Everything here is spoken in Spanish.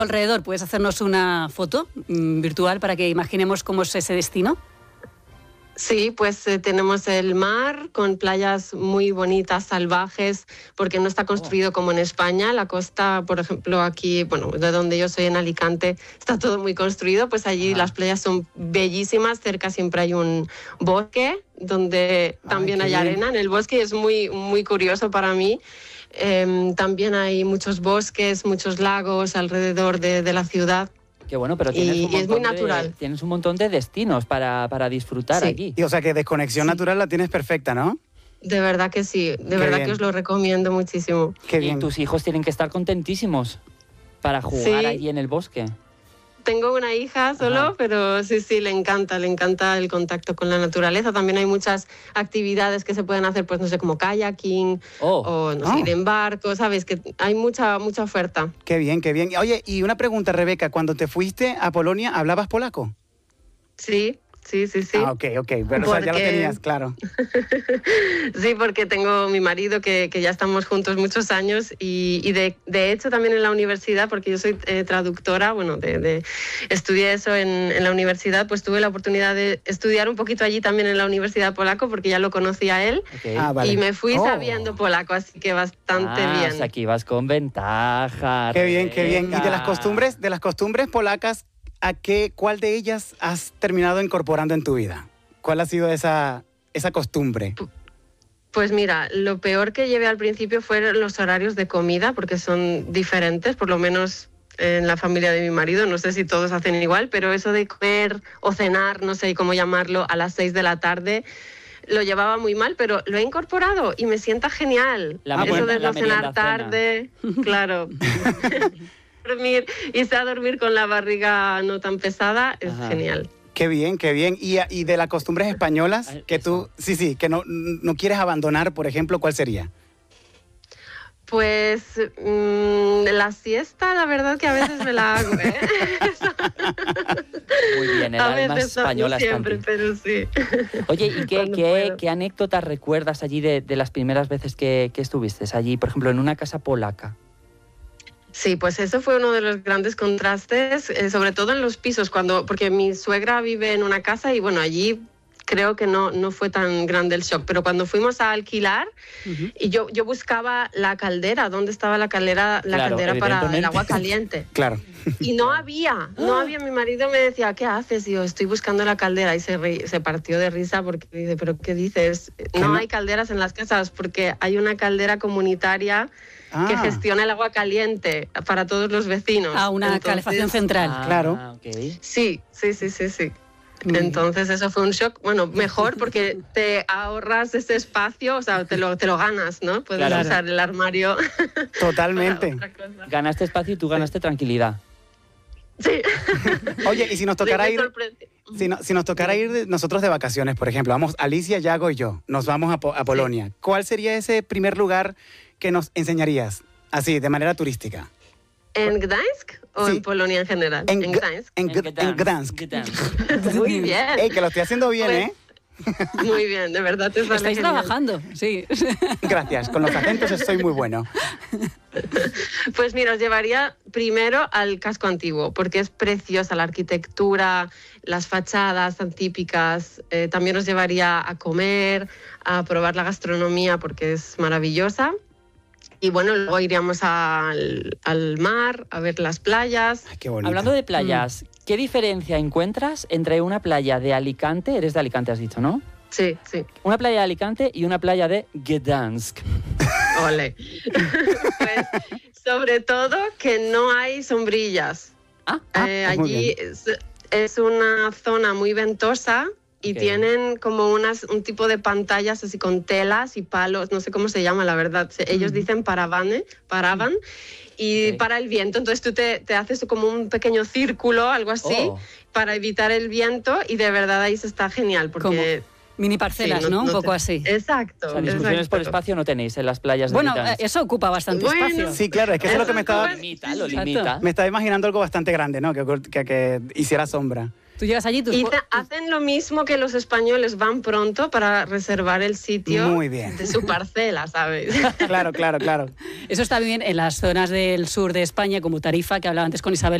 Alrededor, ¿puedes hacernos una foto virtual para que imaginemos cómo es ese destino? Sí, pues tenemos el mar con playas muy bonitas, salvajes, porque no está construido como en España. La costa, por ejemplo, aquí, bueno, de donde yo soy en Alicante, está todo muy construido, pues allí las playas son bellísimas, cerca siempre hay un bosque donde también hay arena en el bosque y es muy, muy curioso para mí. También hay muchos bosques, muchos lagos alrededor de la ciudad. Qué bueno, pero es muy natural. Tienes un montón de destinos para disfrutar aquí. Y, o sea que desconexión natural la tienes perfecta, ¿no? De verdad que sí, de verdad que os lo recomiendo muchísimo. Qué bien. Y tus hijos tienen que estar contentísimos para jugar allí en el bosque. Tengo una hija solo, pero sí, le encanta el contacto con la naturaleza. También hay muchas actividades que se pueden hacer, pues no sé, como kayaking o no sé, ir en barco, ¿sabes? Que hay mucha oferta. Qué bien, qué bien. Oye, y una pregunta, Rebeca, cuando te fuiste a Polonia, ¿hablabas polaco? Sí. Ah, ok, pero o sea, ya lo tenías, claro. Sí, porque tengo mi marido que ya estamos juntos muchos años y de hecho también en la universidad, porque yo soy traductora, bueno, estudié eso en la universidad, pues tuve la oportunidad de estudiar un poquito allí también en la universidad polaco, porque ya lo conocía a él, y me fui sabiendo polaco, así que bastante bien. O sea, aquí vas con ventaja. Qué bien, qué bien. ¿Y de las costumbres polacas, cuál de ellas has terminado incorporando en tu vida? ¿Cuál ha sido esa costumbre? Pues mira, lo peor que llevé al principio fueron los horarios de comida, porque son diferentes, por lo menos en la familia de mi marido. No sé si todos hacen igual, pero eso de comer o cenar, no sé cómo llamarlo, a las 6 de la tarde, lo llevaba muy mal, pero lo he incorporado y me sienta genial. Eso de no cenar tarde, claro. Irse a dormir con la barriga no tan pesada es genial. Qué bien, qué bien. Y de las costumbres españolas que tú, que no quieres abandonar, por ejemplo, ¿cuál sería? Pues la siesta, la verdad que a veces me la hago, ¿eh? Muy bien, el alma española no siempre, pero sí. Oye, ¿y qué anécdotas recuerdas allí de las primeras veces que estuviste allí, por ejemplo, en una casa polaca? Sí, pues eso fue uno de los grandes contrastes, sobre todo en los pisos, porque mi suegra vive en una casa y bueno, allí creo que no fue tan grande el shock, pero cuando fuimos a alquilar y yo buscaba la caldera, ¿dónde estaba la caldera para el agua caliente? Claro. Y no había, mi marido me decía, ¿qué haces? Y yo, estoy buscando la caldera, y se partió de risa porque dice, ¿pero qué dices? No hay calderas en las casas porque hay una caldera comunitaria que gestiona el agua caliente para todos los vecinos. Una calefacción central. Claro. Okay. Sí. Entonces eso fue un shock. Bueno, mejor porque te ahorras ese espacio, o sea, te lo ganas, ¿no? Puedes usar el armario. Totalmente. Ganaste espacio y tú ganaste tranquilidad. Sí. Oye, y si nos tocara si nos tocara ir nosotros de vacaciones, por ejemplo, vamos Alicia, Yago y yo, nos vamos a Polonia. Sí. ¿Cuál sería ese primer lugar que nos enseñarías, así, de manera turística? ¿En Gdańsk o en Polonia en general? En Gdańsk. En Gdańsk. Muy bien. Que lo estoy haciendo bien, ¿eh? Muy bien, de verdad te sale Estáis genial. trabajando, sí. Gracias, con los acentos estoy muy bueno. Pues mira, os llevaría primero al casco antiguo, porque es preciosa la arquitectura, las fachadas tan típicas. También os llevaría a comer, a probar la gastronomía, porque es maravillosa. Y bueno, luego iríamos al mar, a ver las playas. Ay, qué bonito. Hablando de playas, ¿qué diferencia encuentras entre una playa de Alicante, eres de Alicante has dicho, ¿no? Sí. Una playa de Alicante y una playa de Gdansk. Ole. Pues sobre todo que no hay sombrillas. Allí es una zona muy ventosa. Y tienen como un tipo de pantallas así con telas y palos, no sé cómo se llama la verdad. Ellos dicen paravan y para el viento. Entonces tú te haces como un pequeño círculo, algo así, para evitar el viento y de verdad ahí se está genial porque... Mini parcelas, ¿no? Un poco así. Exacto. O sea, discusiones por espacio no tenéis en las playas de Gdansk. Eso ocupa bastante espacio. Sí, claro, es que eso es lo que me estaba... Lo limita. Me estaba imaginando algo bastante grande, ¿no? Que hiciera sombra. Tú llegas allí... Hacen lo mismo que los españoles, van pronto para reservar el sitio Muy bien. de su parcela, ¿sabes? Claro. Eso está bien en las zonas del sur de España, como Tarifa, que hablaba antes con Isabel,